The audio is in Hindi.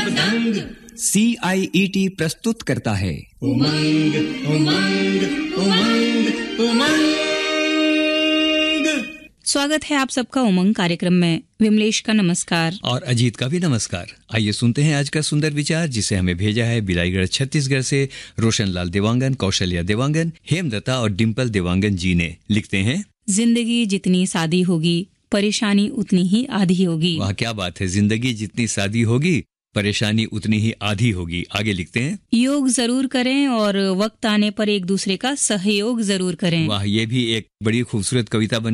CIET प्रस्तुत करता है उमंग उमंग उमंग उमंग। स्वागत है आप सबका उमंग कार्यक्रम में। विमलेश का नमस्कार और अजीत का भी नमस्कार। आइए सुनते हैं आज का सुंदर विचार, जिसे हमें भेजा है बिलाईगढ़ छत्तीसगढ़ से रोशनलाल देवांगन, कौशल्या देवांगन, हेमलता और डिम्पल देवांगन जी ने। लिखते हैं, जिंदगी जितनी सादी होगी परेशानी उतनी ही आधी होगी। वाह क्या बात है, जिंदगी जितनी सादी होगी परेशानी उतनी ही आधी होगी। आगे लिखते हैं, योग जरूर करें और वक्त आने पर एक दूसरे का सहयोग जरूर करें। वाह ये भी एक बड़ी खूबसूरत कविता बन